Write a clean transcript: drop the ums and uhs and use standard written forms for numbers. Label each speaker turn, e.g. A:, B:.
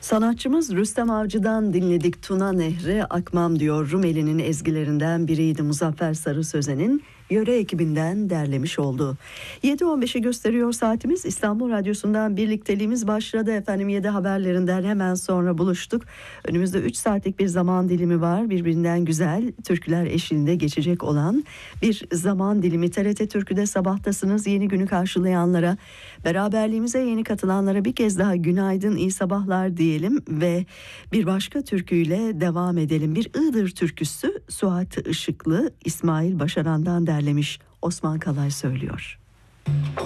A: Sanatçımız Rüstem Avcı'dan dinledik. Tuna Nehri akmam diyor. Rumeli'nin ezgilerinden biriydi Muzaffer Sarı Sözen'in yöre ekibinden derlemiş oldu. 7.15'i gösteriyor saatimiz. İstanbul Radyosu'ndan birlikteliğimiz başladı efendim. 7 haberlerinden hemen sonra buluştuk. Önümüzde 3 saatlik bir zaman dilimi var. Birbirinden güzel türküler eşliğinde geçecek olan bir zaman dilimi. TRT Türkü'de sabahtasınız. Yeni günü karşılayanlara, beraberliğimize yeni katılanlara bir kez daha günaydın, iyi sabahlar diyelim ve bir başka türküyle devam edelim. Bir Iğdır türküsü, Suat Işıklı İsmail Başaran'dan derlemiş. Osman Kalay söylüyor.